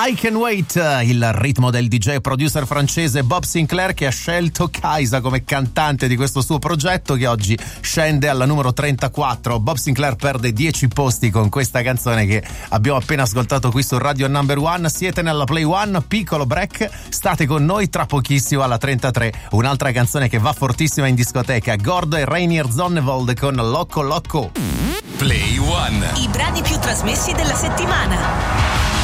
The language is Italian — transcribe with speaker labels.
Speaker 1: I Can Wait, il ritmo del DJ producer francese Bob Sinclair, che ha scelto Kaisa come cantante di questo suo progetto, che oggi scende alla numero 34. Bob Sinclair perde 10 posti con questa canzone che abbiamo appena ascoltato qui su Radio Number One. Siete nella Play One, piccolo break, state con noi, tra pochissimo alla 33 un'altra canzone che va fortissima in discoteca, Gordo e Rainier Zonnevold con Loco Loco.
Speaker 2: Play One,
Speaker 3: i brani più trasmessi della settimana.